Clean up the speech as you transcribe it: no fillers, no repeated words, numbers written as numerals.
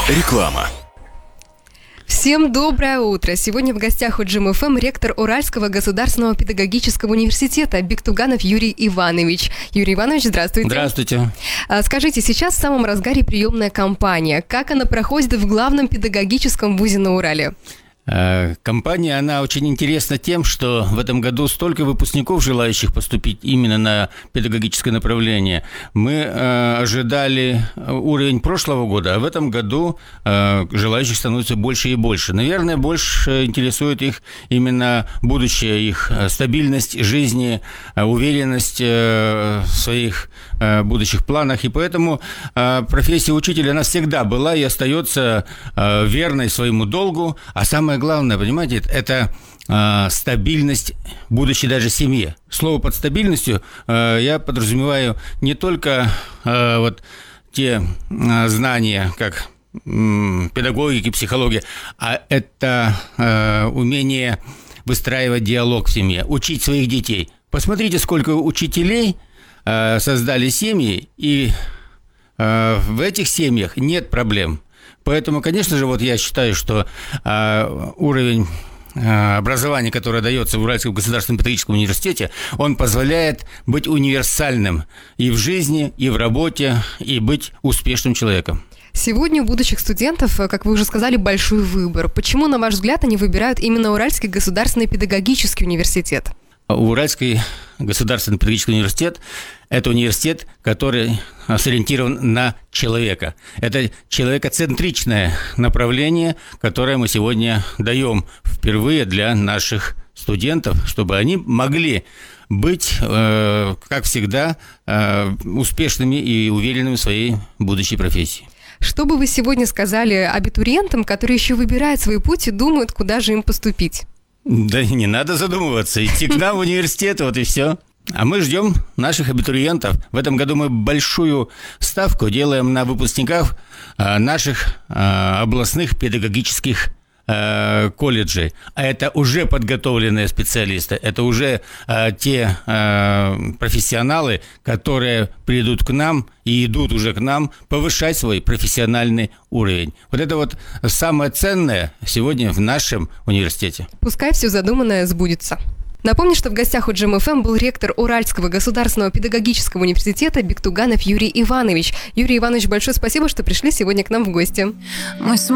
Реклама. Всем доброе утро! Сегодня в гостях у Джим ФМ ректор Уральского государственного педагогического университета Биктуганов Юрий Иванович. Юрий Иванович, здравствуйте. Здравствуйте. Скажите, сейчас в самом разгаре приемная кампания. Как она проходит в главном педагогическом вузе на Урале? Компания, она очень интересна тем, что в этом году столько выпускников, желающих поступить именно на педагогическое направление. Мы ожидали уровень прошлого года, а в этом году желающих становится больше и больше. Наверное, больше интересует их именно будущее, их стабильность жизни, уверенность в своих будущих планах. И поэтому профессия учителя, она всегда была и остается верной своему долгу, а самое главное, понимаете, это стабильность будущей даже семье. Слово под стабильностью я подразумеваю не только вот те знания, как педагогики, психология, а это умение выстраивать диалог в семье, учить своих детей. Посмотрите, сколько учителей создали семьи, и в этих семьях нет проблем. Поэтому, конечно же, вот я считаю, что уровень образования, которое дается в Уральском государственном педагогическом университете, он позволяет быть универсальным и в жизни, и в работе, и быть успешным человеком. Сегодня у будущих студентов, как вы уже сказали, большой выбор. Почему, на ваш взгляд, они выбирают именно Уральский государственный педагогический университет? Уральский государственный педагогический университет – это университет, который сориентирован на человека. Это человекоцентричное направление, которое мы сегодня даем впервые для наших студентов, чтобы они могли быть, как всегда, успешными и уверенными в своей будущей профессии. Что бы вы сегодня сказали абитуриентам, которые еще выбирают свой путь и думают, куда же им поступить? Да не надо задумываться, идти к нам в университет, вот и все. А мы ждем наших абитуриентов. В этом году мы большую ставку делаем на выпускников наших областных педагогических колледжей. А это уже подготовленные специалисты, это уже те профессионалы, которые придут к нам и идут уже к нам повышать свой профессиональный уровень. Вот это вот самое ценное сегодня в нашем университете. Пускай все задуманное сбудется. Напомню, что в гостях у Джим ФМ был ректор Уральского государственного педагогического университета Биктуганов Юрий Иванович. Юрий Иванович, большое спасибо, что пришли сегодня к нам в гости.